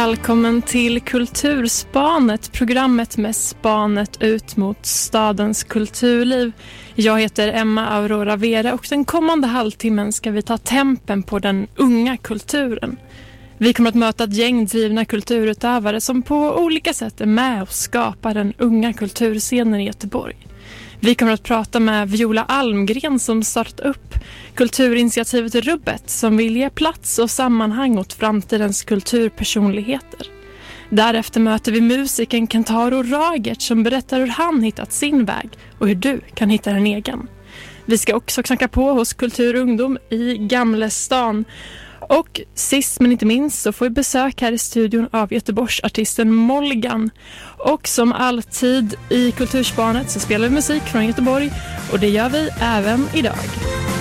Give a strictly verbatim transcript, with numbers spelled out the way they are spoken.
Välkommen till Kulturspanet, programmet med spanet ut mot stadens kulturliv. Jag heter Emma Aurora Vera och den kommande halvtimmen ska vi ta tempen på den unga kulturen. Vi kommer att möta ett gäng drivna kulturutövare som på olika sätt är med och skapar den unga kulturscenen i Göteborg. Vi kommer att prata med Viola Almgren som startat upp kulturinitiativet Rubbet som vill ge plats och sammanhang åt framtidens kulturpersonligheter. Därefter möter vi musikern Kentaro Ragert som berättar hur han hittat sin väg och hur du kan hitta en egen. Vi ska också knacka på hos Kulturungdom i Gamlestan. Och sist men inte minst så får vi besök här i studion av Göteborgsartisten Molgan. Och som alltid i Kulturspanet så spelar vi musik från Göteborg och det gör vi även idag.